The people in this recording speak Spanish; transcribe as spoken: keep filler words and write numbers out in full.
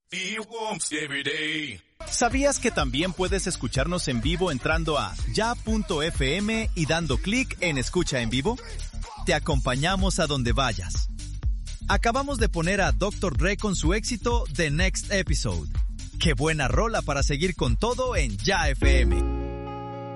¿Sabías que también puedes escucharnos en vivo entrando a ya punto efe eme y dando clic en Escucha en Vivo? Te acompañamos a donde vayas. Acabamos de poner a doctor Dre con su éxito The Next Episode. ¡Qué buena rola para seguir con todo en Ya Efe Eme!